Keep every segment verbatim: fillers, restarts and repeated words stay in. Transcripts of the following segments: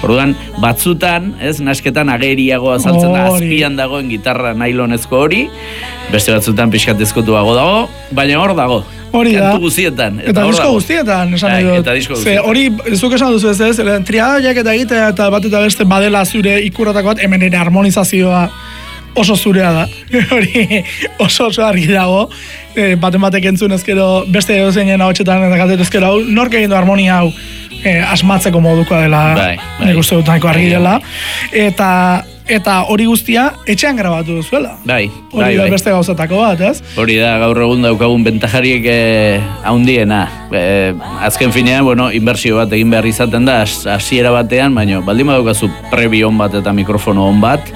Orduan, batzutan, ez, nasketan ageriago azaltzen da, azpian dagoen gitarra nailonezko hori, beste batzutan pixkatezkotuago dago, baina hor dago. Hori da. Kantu guztietan. Eta, eta disko guztietan, esan nahi dut. Eta disko guztietan. Hori, zuk esan duzu ez ez, triadaiak eta egitea eta bat eta beste badela zure ikurratako bat, hemen ere harmonizazioa oso zurea da. Hori oso oso argi dago. E, baten batek entzun ezkero, beste edozeinen hau txetan eta galdetu ezkero hau, nork egin du harmonia hau e, asmatzeko modukoa dela, bai, bai. nik uste dut nahiko argi dela. Eta Eta hori guztia etxean grabatu duzuela. Bai, hori bai, da bai. Beste gauzatako bat, ez? Hori da, gaur egun daukagun bentajariek eh, haundiena. Eh, azken finean, bueno, inbertsio bat egin behar izaten da, hasiera batean, baina baldin badaukazu prebi on bat eta mikrofono on bat,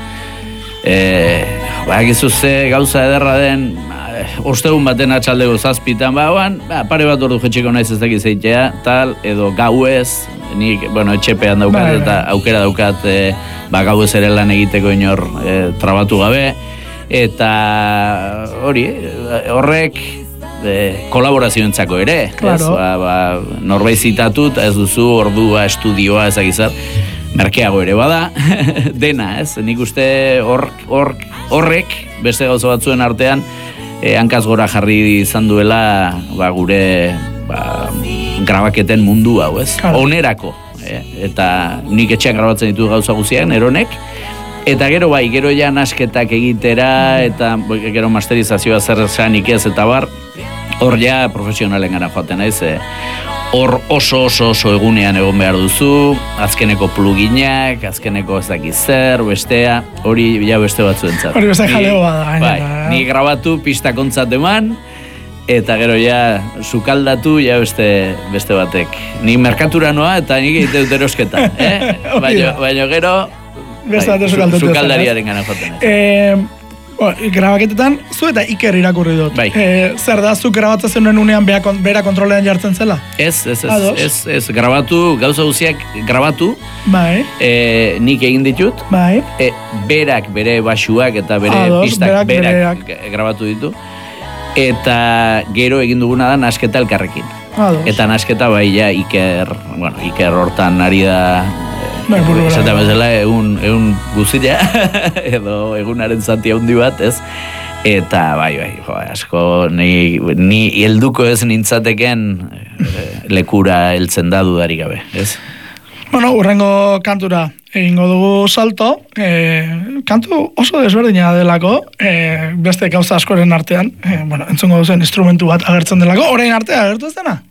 eh, ba, egizu ze gauza ederra den, ostegun baten atxaldeko zazpitan, ba, oan, ba, pare bat ordu jetxeko naiz ez dakiz eitea, tal, edo gauez, nik, bueno, etxepean daukat bai, eta aukera daukat e, ba, gauez ere lan egiteko inor e, trabatu gabe, eta hori, horrek e, kolaborazioentzako ere, claro. Ez, ba, ba, norbait zitatut, ez duzu ordua, estudioa, ezagizat, merkeago ere bada, dena, ez, nik uste hor, hor, horrek, beste gauza batzuen artean, E, hankaz gora jarri izan duela ba, gure ba, grabaketen mundu hau, ez? Claro. Onerako. E, eta nik etxean grabatzen ditu gauza guztiak, eronek. Eta gero bai, gero ja nasketak egitera, eta gero masterizazioa zer zanik ez, eta bar, hor ja profesionalen gara joaten, ez? E, hor oso oso oso egunean egon behar duzu, azkeneko pluginak, azkeneko ez dakiz zer, bestea, hori ja beste batzuentzat. Hori beste jaleo bada. Bai, ni grabatu pista kontzat eman, eta gero ja sukaldatu ja beste, beste batek. Ni merkatura noa eta nik egite dut erosketa, eh? Baina, baina gero beste bai, su, sukaldariaren gana joten. Eh, bueno, grabaketetan, zu eta Iker irakurri dut. Bai. Eh, zer da, zu grabatzen zenuen unean bera, bera kontrolean jartzen zela? Ez, ez, ez, ez, ez, grabatu, gauza guziak grabatu, bai. E, nik egin ditut, bai. E, berak bere basuak eta bere Ados, pistak berak, berak, berak grabatu ditu, eta gero egin duguna da nasketa elkarrekin. Ados. Eta nasketa bai ja Iker, bueno, Iker hortan ari da, bai, esaten bezala, egun, egun guztia, edo egunaren zati handi bat, ez? Eta bai, bai, jo, asko, ni, ni helduko ez nintzateken lekura heltzen da dudarik gabe, ez? Bueno, urrengo kantura egingo dugu salto, e, kantu oso desberdina delako, e, beste gauza askoren artean, e, bueno, entzungo duzen instrumentu bat agertzen delako, orain artea agertu ez dena?